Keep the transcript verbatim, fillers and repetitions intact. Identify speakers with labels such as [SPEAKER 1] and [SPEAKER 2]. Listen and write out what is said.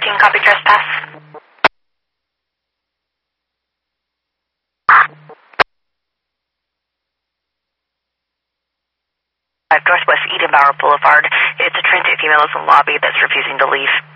[SPEAKER 1] fifteen, copy trespass. Northwest Edenbauer Boulevard. It's a transient female in the lobby that's refusing to leave.